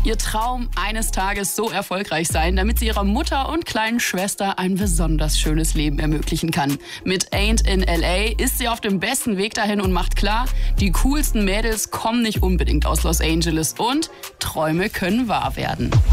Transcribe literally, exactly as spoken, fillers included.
ihr Traum, eines Tages so erfolgreich sein, damit sie ihrer Mutter und kleinen Schwester ein besonders schönes Leben ermöglichen kann. Mit Ain't in L A ist sie auf dem besten Weg dahin und macht klar, die coolsten Mädels kommen nicht unbedingt aus Los Angeles und Träume können wahr werden.